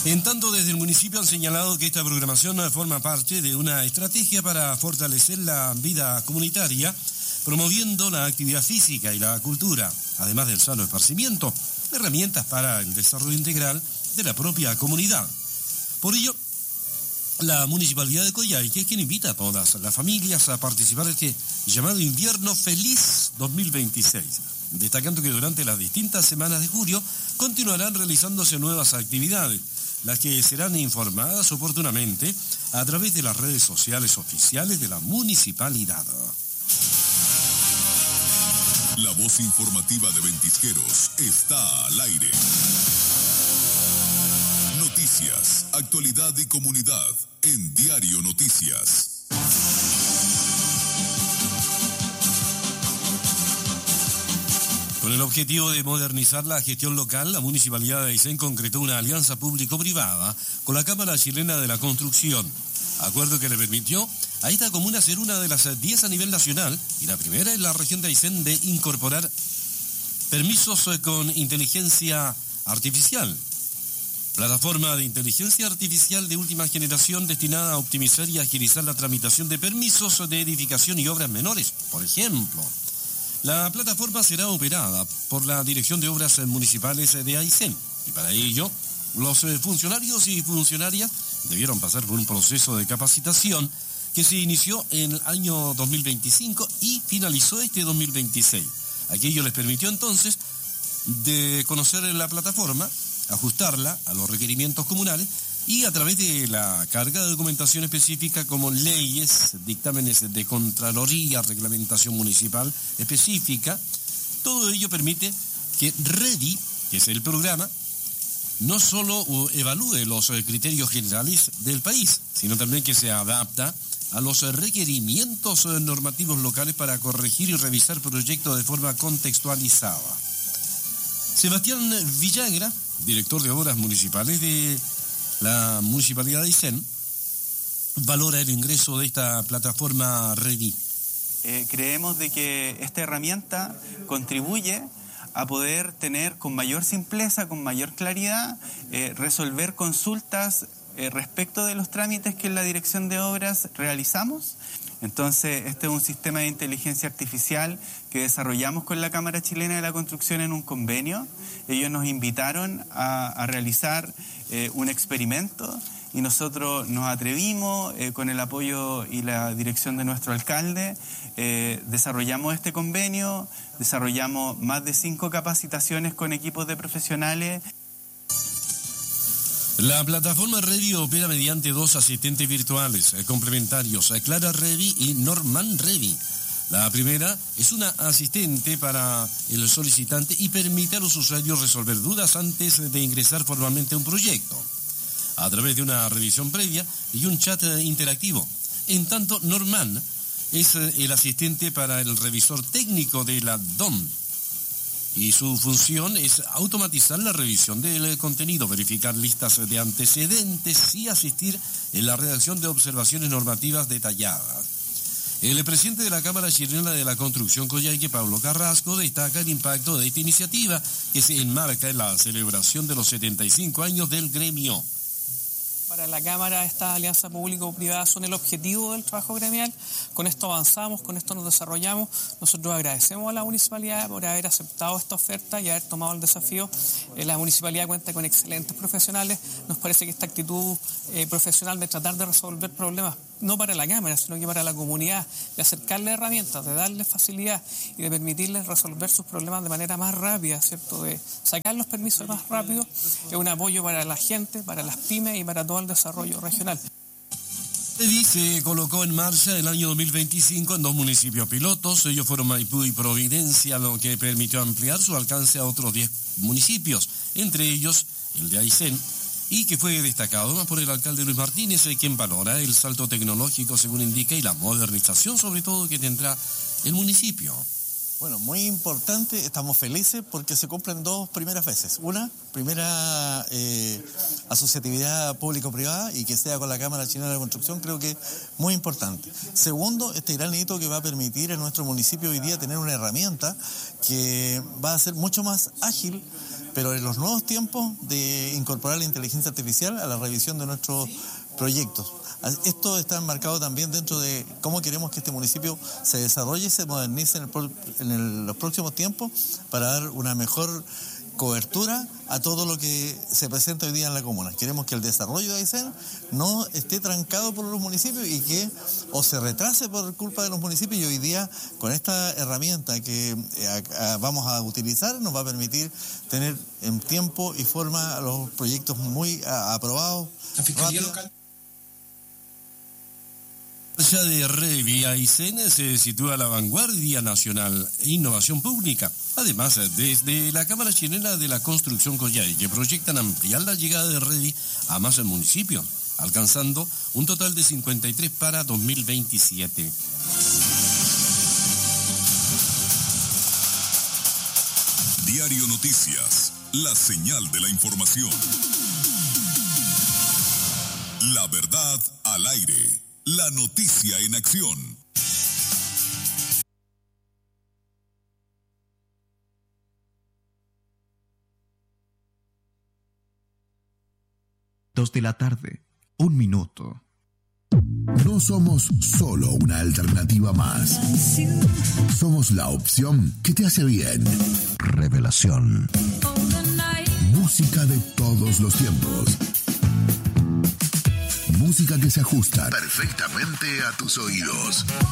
En tanto, desde el municipio han señalado que esta programación forma parte de una estrategia para fortalecer la vida comunitaria, promoviendo la actividad física y la cultura, además del sano esparcimiento, herramientas para el desarrollo integral de la propia comunidad. Por ello, la Municipalidad de Coyhaique es quien invita a todas las familias a participar de este llamado Invierno Feliz 2026, destacando que durante las distintas semanas de julio continuarán realizándose nuevas actividades, las que serán informadas oportunamente a través de las redes sociales oficiales de la municipalidad. La voz informativa de Ventisqueros está al aire. Noticias, actualidad y comunidad en Diario Noticias. Con el objetivo de modernizar la gestión local, la Municipalidad de Aysén concretó una alianza público-privada con la Cámara Chilena de la Construcción, acuerdo que le permitió a esta comuna ser una de las 10 a nivel nacional y la primera en la región de Aysén de incorporar permisos con inteligencia artificial. Plataforma de inteligencia artificial de última generación destinada a optimizar y agilizar la tramitación de permisos de edificación y obras menores, por ejemplo. La plataforma será operada por la Dirección de Obras Municipales de Aysén y para ello los funcionarios y funcionarias debieron pasar por un proceso de capacitación que se inició en el año 2025 y finalizó este 2026. Aquello les permitió entonces de conocer la plataforma, ajustarla a los requerimientos comunales y a través de la carga de documentación específica como leyes, dictámenes de Contraloría, reglamentación municipal específica. Todo ello permite que REDI, que es el programa, no solo evalúe los criterios generales del país, sino también que se adapta a los requerimientos normativos locales para corregir y revisar proyectos de forma contextualizada. Sebastián Villagra, director de Obras Municipales de la Municipalidad de Aysén, valora el ingreso de esta plataforma REDI. Creemos de que esta herramienta contribuye a poder tener con mayor simpleza, con mayor claridad, resolver consultas respecto de los trámites que en la Dirección de Obras realizamos. Entonces, este es un sistema de inteligencia artificial que desarrollamos con la Cámara Chilena de la Construcción en un convenio. Ellos nos invitaron a realizar un experimento y nosotros nos atrevimos, con el apoyo y la dirección de nuestro alcalde, desarrollamos este convenio, desarrollamos más de 5 capacitaciones con equipos de profesionales. La plataforma REDI opera mediante 2 asistentes virtuales complementarios, Clara REDI y Norman REDI. La primera es una asistente para el solicitante y permite a los usuarios resolver dudas antes de ingresar formalmente a un proyecto, a través de una revisión previa y un chat interactivo. En tanto, Norman es el asistente para el revisor técnico de la DOM, y su función es automatizar la revisión del contenido, verificar listas de antecedentes y asistir en la redacción de observaciones normativas detalladas. El presidente de la Cámara Chilena de la Construcción Coyhaique, Pablo Carrasco, destaca el impacto de esta iniciativa que se enmarca en la celebración de los 75 años del gremio. Para la Cámara, estas alianzas público-privadas son el objetivo del trabajo gremial. Con esto avanzamos, con esto nos desarrollamos. Nosotros agradecemos a la municipalidad por haber aceptado esta oferta y haber tomado el desafío. La municipalidad cuenta con excelentes profesionales. Nos parece que esta actitud profesional de tratar de resolver problemas, no para la Cámara, sino que para la comunidad, de acercarle herramientas, de darle facilidad y de permitirles resolver sus problemas de manera más rápida, ¿cierto? De sacar los permisos más rápido, es un apoyo para la gente, para las pymes y para todo el desarrollo regional. REDI se colocó en marcha el año 2025 en 2 municipios pilotos. Ellos fueron Maipú y Providencia, lo que permitió ampliar su alcance a otros 10 municipios, entre ellos el de Aysén, y que fue destacado más por el alcalde Luis Martínez, quien valora el salto tecnológico, según indica, y la modernización, sobre todo, que tendrá el municipio. Bueno, muy importante, estamos felices porque se cumplen 2 primeras veces. Una, primera asociatividad público-privada y que sea con la Cámara Chilena de la Construcción, creo que es muy importante. Segundo, este gran hito que va a permitir en nuestro municipio hoy día tener una herramienta que va a ser mucho más ágil, pero en los nuevos tiempos de incorporar la inteligencia artificial a la revisión de nuestros proyectos. Esto está enmarcado también dentro de cómo queremos que este municipio se desarrolle y se modernice en los próximos tiempos para dar una mejor cobertura a todo lo que se presenta hoy día en la comuna. Queremos que el desarrollo de Aysén no esté trancado por los municipios y que o se retrase por culpa de los municipios, y hoy día con esta herramienta que vamos a utilizar nos va a permitir tener en tiempo y forma los proyectos muy aprobados. La Fiscalía Local de Revi, Aysén se sitúa a la vanguardia nacional e innovación pública. Además, desde la Cámara Chilena de la Construcción Coyhaique, que proyectan ampliar la llegada de Revi a más municipios, alcanzando un total de 53 para 2027. Diario Noticias, la señal de la información. La verdad al aire. La noticia en acción. Dos de la tarde, 1 minuto. No somos solo una alternativa más. Somos la opción que te hace bien. Revelación. Música de todos los tiempos. Música que se ajusta perfectamente a tus oídos.